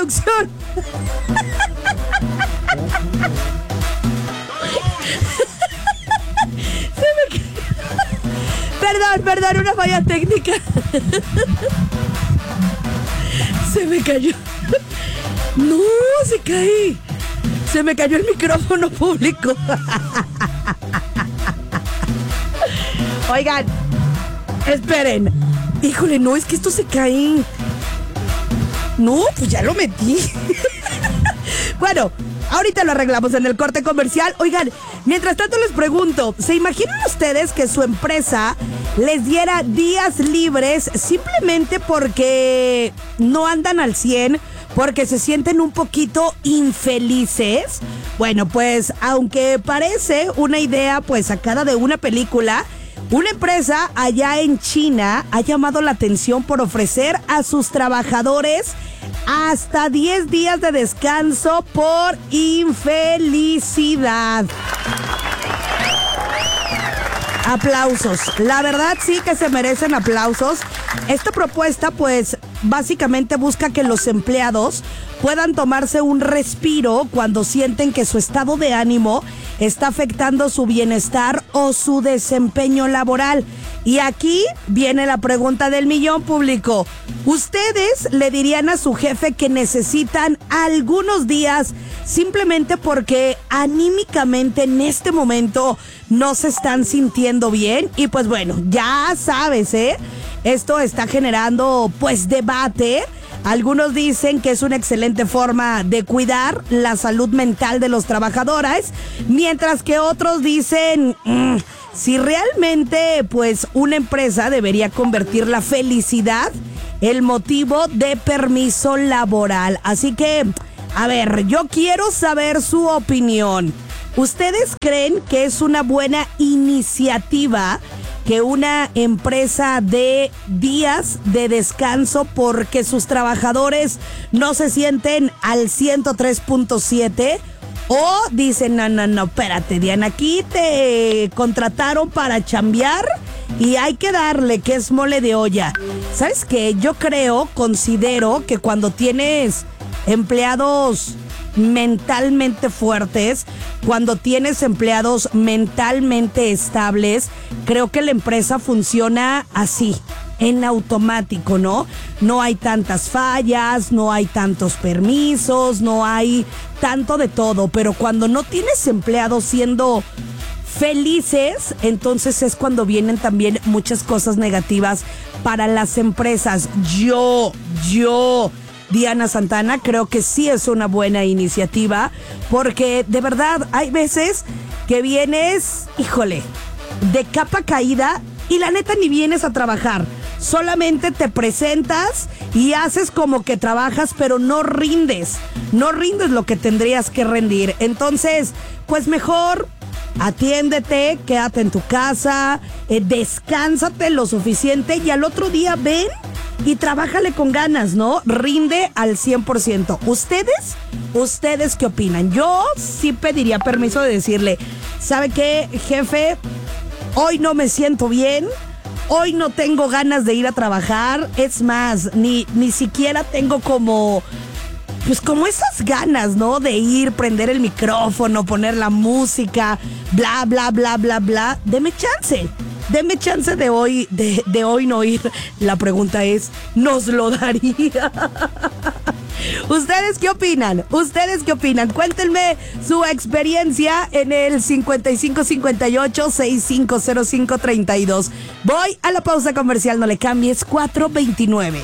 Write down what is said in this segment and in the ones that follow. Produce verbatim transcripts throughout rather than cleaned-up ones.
producción. Se me cayó. Perdón, perdón, una falla técnica. Se me cayó. No, se cae. Se me cayó el micrófono público. Oigan, esperen. Híjole, no, es que esto se cae. No, pues ya lo metí. Bueno, ahorita lo arreglamos en el corte comercial. Oigan, mientras tanto les pregunto, ¿se imaginan ustedes que su empresa les diera días libres simplemente porque no andan al cien, porque se sienten un poquito infelices? Bueno, pues aunque parece una idea pues sacada de una película, una empresa allá en China ha llamado la atención por ofrecer a sus trabajadores hasta diez días de descanso por infelicidad. Aplausos. La verdad sí que se merecen aplausos. Esta propuesta pues básicamente busca que los empleados puedan tomarse un respiro cuando sienten que su estado de ánimo está afectando su bienestar o su desempeño laboral. Y aquí viene la pregunta del millón, público. ¿Ustedes le dirían a su jefe que necesitan algunos días simplemente porque anímicamente en este momento no se están sintiendo bien? Y pues bueno, ya sabes, ¿eh? Esto está generando pues debate. Algunos dicen que es una excelente forma de cuidar la salud mental de los trabajadores, mientras que otros dicen mmm, si realmente pues una empresa debería convertir la felicidad el motivo de permiso laboral. Así que, a ver, yo quiero saber su opinión. ¿Ustedes creen que es una buena iniciativa que una empresa dé días de descanso porque sus trabajadores no se sienten al ciento tres punto siete? ¿O dicen, no, no, no, espérate, Diana, aquí te contrataron para chambear y hay que darle, que es mole de olla? ¿Sabes qué? Yo creo, considero que cuando tienes empleados mentalmente fuertes, cuando tienes empleados mentalmente estables, creo que la empresa funciona así, en automático, ¿no? No hay tantas fallas, no hay tantos permisos, no hay tanto de todo, pero cuando no tienes empleados siendo felices, entonces es cuando vienen también muchas cosas negativas para las empresas. Yo, yo... Diana Santana, creo que sí es una buena iniciativa, porque de verdad hay veces que vienes, híjole, de capa caída y la neta ni vienes a trabajar, solamente te presentas y haces como que trabajas, pero no rindes, no rindes lo que tendrías que rendir. Entonces, pues mejor atiéndete, quédate en tu casa, eh, descánsate lo suficiente y al otro día ven y trabájale con ganas, ¿no? Rinde al cien por ciento. ¿Ustedes? ¿Ustedes qué opinan? Yo sí pediría permiso de decirle, ¿sabe qué, jefe? Hoy no me siento bien, hoy no tengo ganas de ir a trabajar, es más, ni, ni siquiera tengo como... pues como esas ganas, ¿no? De ir, prender el micrófono, poner la música, bla, bla, bla, bla, bla. Deme chance. Deme chance de hoy, de, de hoy no ir. La pregunta es, ¿nos lo daría? ¿Ustedes qué opinan? ¿Ustedes qué opinan? Cuéntenme su experiencia en el cincuenta y cinco cincuenta y ocho sesenta y cinco cero cinco treinta y dos. Voy a la pausa comercial, no le cambies, cuatro veintinueve.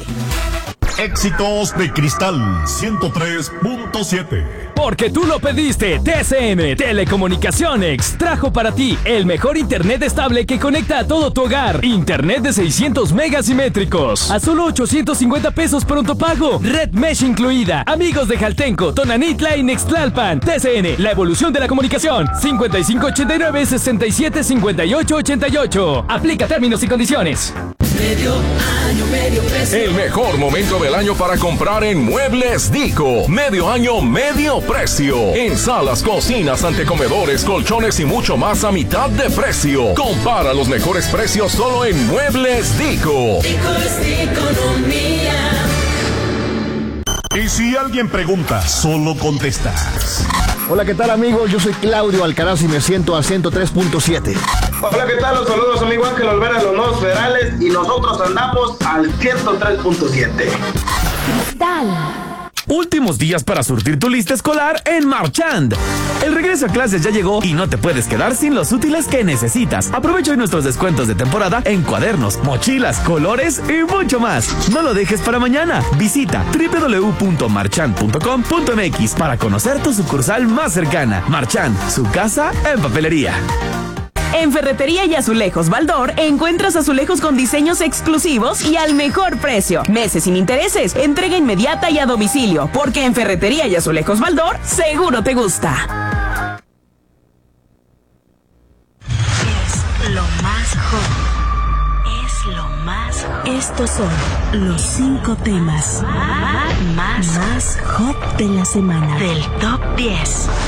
Éxitos de Cristal ciento tres punto siete. Porque tú lo pediste, T C N Telecomunicaciones trajo para ti el mejor internet estable que conecta a todo tu hogar. Internet de seiscientos megas simétricos a solo ochocientos cincuenta pesos pronto pago. Red Mesh incluida. Amigos de Jaltenco, Tonanitla y Nextlalpan. T C N, la evolución de la comunicación. cincuenta y cinco ochenta y nueve sesenta y siete cincuenta y ocho ochenta y ocho. Aplica términos y condiciones. Medio año, medio precio. El mejor momento del año para comprar en Muebles Dico. Medio año, medio precio. En salas, cocinas, antecomedores, colchones y mucho más a mitad de precio. Compara los mejores precios solo en Muebles Dico. Dico es economía. Y si alguien pregunta, solo contestas. Hola, ¿qué tal, amigos? Yo soy Claudio Alcaraz y me siento al ciento tres punto siete. Hola, ¿qué tal? Los saludos, amigo Ángel Olvera, los nuevos federales, y nosotros andamos al ciento tres punto siete. Cristal. Últimos días para surtir tu lista escolar en Marchand. El regreso a clases ya llegó y no te puedes quedar sin los útiles que necesitas. Aprovecha hoy nuestros descuentos de temporada en cuadernos, mochilas, colores y mucho más. No lo dejes para mañana. Visita doble u doble u doble u punto marchand punto com punto m x para conocer tu sucursal más cercana. Marchand, su casa en papelería. En Ferretería y Azulejos Baldor encuentras azulejos con diseños exclusivos y al mejor precio. Meses sin intereses, entrega inmediata y a domicilio, porque en Ferretería y Azulejos Baldor seguro te gusta. Es lo más hot. Es lo más hot. Estos son los cinco temas más, más hot de la semana. Del top diez.